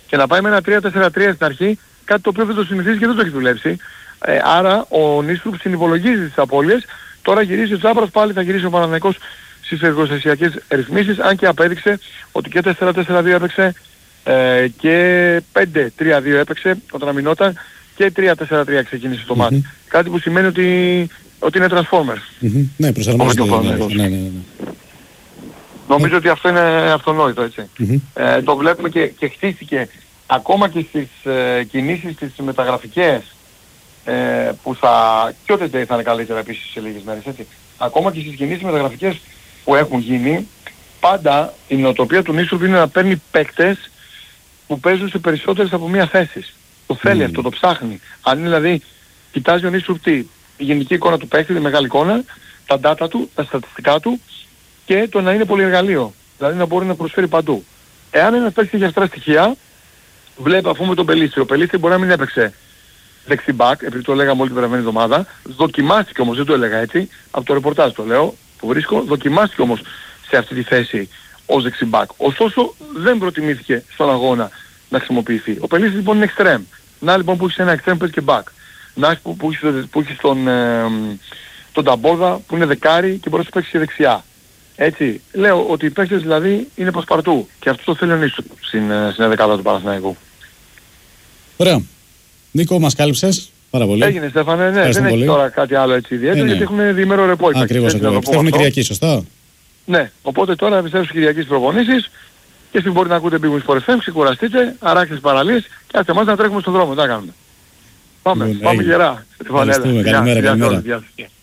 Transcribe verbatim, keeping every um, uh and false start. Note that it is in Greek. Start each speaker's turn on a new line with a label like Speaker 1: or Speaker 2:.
Speaker 1: και να πάει με ένα τρία τέσσερα τρία στην αρχή, κάτι το οποίο δεν το συνηθίζει και δεν το έχει δουλέψει. Ε, άρα ο Νίστρουπ συνυπολογίζει τις απώλειες. Τώρα γυρίζει ο Τσάπρας, πάλι θα γυρίσει ο Παναθηναϊκός στις εργοστασιακές ρυθμίσεις, αν και απέδειξε ότι και τέσσερα τέσσερα δύο έπαιξε ε, και πέντε τρία δύο έπαιξε όταν αμυνόταν και τρία τέσσερα τρία ξεκίνησε το mm-hmm. μάτι. Κάτι που σημαίνει ότι, ότι είναι Transformers.
Speaker 2: Mm-hmm. Ναι, προσαρμόζεται. Ναι, ναι, ναι, ναι.
Speaker 1: Νομίζω ότι αυτό είναι αυτονόητο, έτσι. Mm-hmm. Ε, το βλέπουμε και, και χτίστηκε ακόμα και στις ε, κινήσεις τις μεταγραφικές, ε, που θα... και ο Τεντέι θα είναι καλύτερα επίσης σε λίγες μέρες, έτσι. Ακόμα και στις κινήσεις μεταγραφικές που έχουν γίνει, πάντα η νοοτροπία του Νίστρουπ είναι να παίρνει παίκτες που παίζουν σε περισσότερες από μία θέσεις. Το θέλει mm. αυτό, το ψάχνει. Αν είναι δηλαδή, κοιτάζει ο Νίστρουπ τι, η γενική εικόνα του παίκτη, τη μεγάλη εικόνα, τα data του, τα στατιστικά του και το να είναι πολυεργαλείο. Δηλαδή να μπορεί να προσφέρει παντού. Εάν ένας παίκτης έχει αστρά στοιχεία, βλέπει αφού με τον Πελίστρη. Ο Πελίστρη μπορεί να μην έπαιξε δεξιμπάκ, επειδή το λέγαμε όλη την περασμένη εβδομάδα. Δοκιμάστηκε όμως, δεν το έλεγα έτσι, από το ρεπορτάζ το λέω, που βρίσκω, δοκιμάστηκε όμως σε αυτή τη θέση ως δεξιμπάκ. Ωστόσο δεν προτιμήθηκε στον αγώνα να χρησιμοποιηθεί. Ο Πελίστης λοιπόν είναι extreme. Να λοιπόν που έχει ένα extreme παίζει και back. Να που, που, έχει, που έχει τον, ε, τον Ταμπόδα που είναι δεκάρι και μπορεί να παίξει και δεξιά. Έτσι, λέω ότι οι παίκτες δηλαδή είναι πασπαρτού και αυτό το θέλει ο Νίστρουπ στην, στην δεκάδα του Παναθηναϊκού.
Speaker 2: Ωραία. Νίκο, μας κάλυψες πάρα πολύ.
Speaker 1: Έγινε Στέφανε, ναι, δεν έχει τώρα κάτι άλλο έτσι ιδιαίτερο, γιατί έχουν διημέρο ρεπό.
Speaker 2: Ακριβώς, ακριβώς. Πιστεύουμε Κυριακή, σωστά.
Speaker 1: Ναι, οπότε τώρα επιστρέψουμε Κυριακή στις προπονήσεις και εσείς μπορείτε να ακούτε Big Wings Sport εφ εμ, ξεκουραστείτε, αράξτε τις παραλίες και άστε εμάς να τρέχουμε στον δρόμο, τι να κάνουμε. Πάμε, πάμε γερά.
Speaker 2: Καλημέρα, καλημέρα.